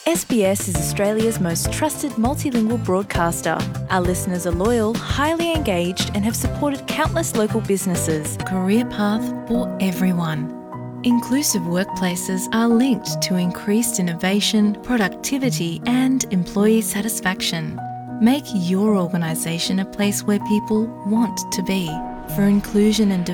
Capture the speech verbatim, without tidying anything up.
S B S is Australia's most trusted multilingual broadcaster. Our listeners are loyal, highly engaged, and have supported countless local businesses. Career path for everyone. Inclusive workplaces are linked to increased innovation, productivity, and employee satisfaction. Make your organisation a place where people want to be. For inclusion and